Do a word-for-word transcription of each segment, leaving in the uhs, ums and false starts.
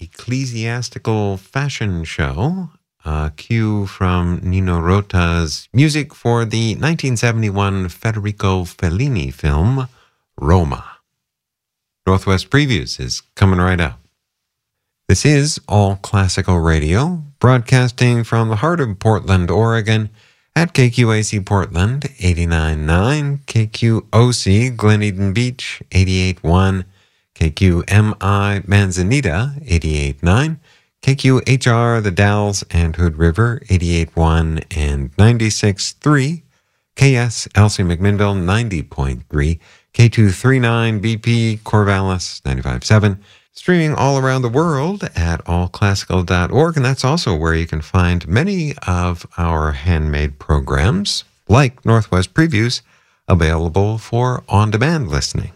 ecclesiastical fashion show, a cue from Nino Rota's music for the nineteen seventy-one Federico Fellini film, Roma. Northwest Previews is coming right up. This is All Classical Radio, broadcasting from the heart of Portland, Oregon, at K Q A C Portland, eighty-nine point nine, K Q O C Glen Beach, eighty-eight point one, K Q M I Manzanita, eighty-eight point nine, K Q H R The Dalles and Hood River, eighty-eight point one and ninety-six point three, K S Elsie McMinnville, ninety point three, K two thirty-nine B P Corvallis, ninety-five point seven, streaming all around the world at all classical dot org, and that's also where you can find many of our handmade programs, like Northwest Previews, available for on-demand listening.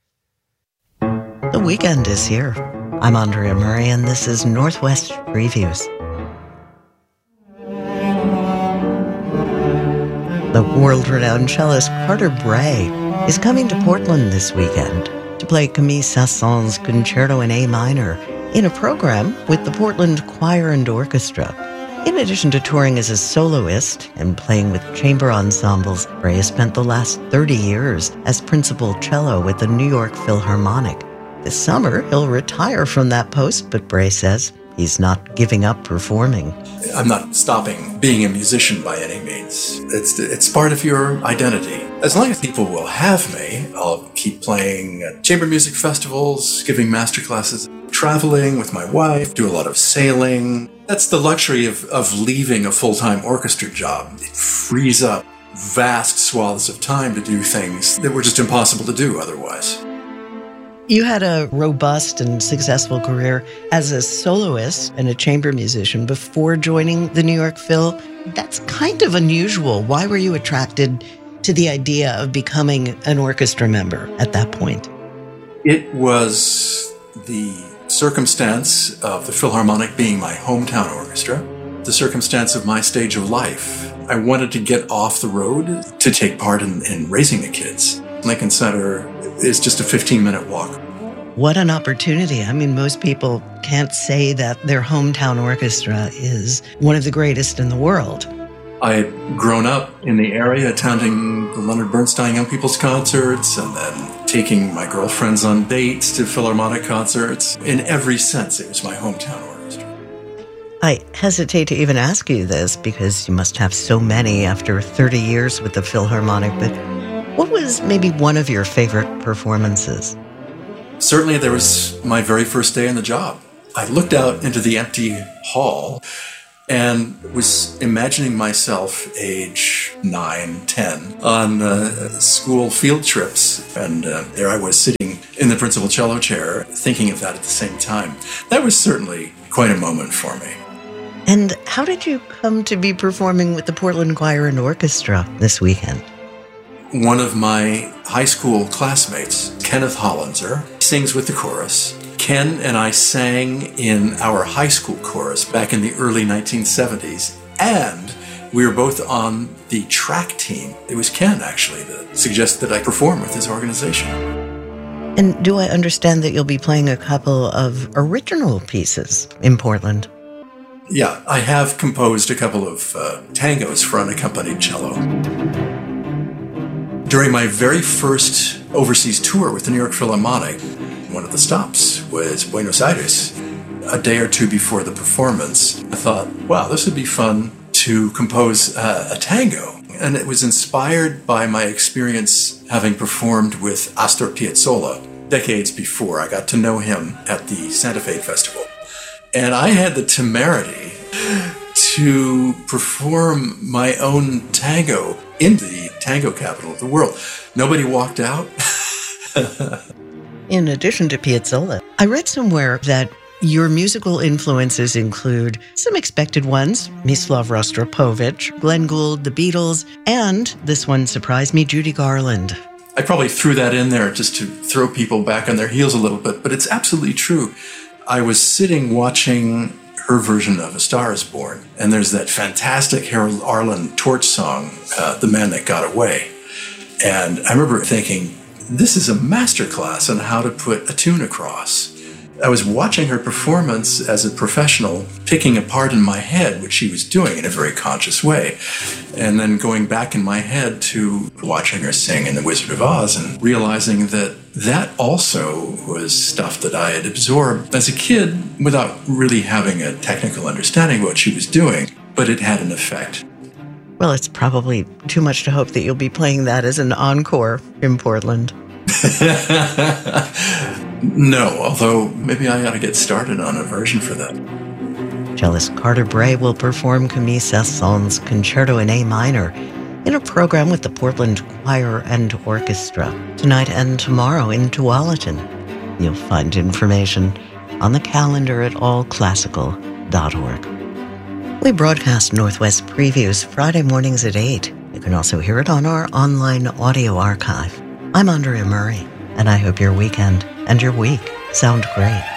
The weekend is here. I'm Andrea Murray, and this is Northwest Previews. The world-renowned cellist Carter Bray is coming to Portland this weekend to play Camille Saint-Saëns' Concerto in A minor in a program with the Portland Choir and Orchestra. In addition to touring as a soloist and playing with chamber ensembles, Bray has spent the last thirty years as principal cello with the New York Philharmonic. This summer, he'll retire from that post, but Bray says he's not giving up performing. I'm not stopping being a musician by any means. It's it's part of your identity. As long as people will have me, I'll keep playing at chamber music festivals, giving master classes, traveling with my wife, do a lot of sailing. That's the luxury of, of leaving a full-time orchestra job. It frees up vast swaths of time to do things that were just impossible to do otherwise. You had a robust and successful career as a soloist and a chamber musician before joining the New York Phil. That's kind of unusual. Why were you attracted to the idea of becoming an orchestra member at that point? It was the circumstance of the Philharmonic being my hometown orchestra, the circumstance of my stage of life. I wanted to get off the road to take part in, in raising the kids. Lincoln Center is just a fifteen-minute walk. What an opportunity. I mean, most people can't say that their hometown orchestra is one of the greatest in the world. I had grown up in the area attending the Leonard Bernstein Young People's Concerts and then taking my girlfriends on dates to Philharmonic concerts. In every sense, it was my hometown orchestra. I hesitate to even ask you this because you must have so many after thirty years with the Philharmonic, but what was maybe one of your favorite performances? Certainly there was my very first day on the job. I looked out into the empty hall and was imagining myself age nine, ten on uh, school field trips. And uh, there I was sitting in the principal cello chair thinking of that at the same time. That was certainly quite a moment for me. And how did you come to be performing with the Portland Choir and Orchestra this weekend? One of my high school classmates, Kenneth Hollanzer, sings with the chorus. Ken and I sang in our high school chorus back in the early nineteen seventies, and we were both on the track team. It was Ken, actually, that suggested that I perform with his organization. And do I understand that you'll be playing a couple of original pieces in Portland? Yeah, I have composed a couple of uh, tangos for unaccompanied cello. During my very first overseas tour with the New York Philharmonic, one of the stops was Buenos Aires. A day or two before the performance, I thought, wow, this would be fun to compose uh, a tango. And it was inspired by my experience having performed with Astor Piazzolla decades before. I got to know him at the Santa Fe Festival. And I had the temerity to perform my own tango in the tango capital of the world. Nobody walked out. In addition to Piazzolla, I read somewhere that your musical influences include some expected ones, Mislav Rostropovich, Glenn Gould, The Beatles, and, this one surprised me, Judy Garland. I probably threw that in there just to throw people back on their heels a little bit, but it's absolutely true. I was sitting watching her version of A Star is Born, and there's that fantastic Harold Arlen torch song, uh, The Man That Got Away. And I remember thinking, this is a masterclass on how to put a tune across. I was watching her performance as a professional, picking apart in my head what she was doing in a very conscious way, and then going back in my head to watching her sing in The Wizard of Oz and realizing that that also was stuff that I had absorbed as a kid without really having a technical understanding of what she was doing, but it had an effect. Well, it's probably too much to hope that you'll be playing that as an encore in Portland. No, although maybe I ought to get started on a version for that. Cellist Carter Bray will perform Camille Saint-Saëns' Concerto in A minor in a program with the Portland Choir and Orchestra tonight and tomorrow in Tualatin. You'll find information on the calendar at all classical dot org. We broadcast Northwest Previews Friday mornings at eight. You can also hear it on our online audio archive. I'm Andrea Murray, and I hope your weekend and your week sound great.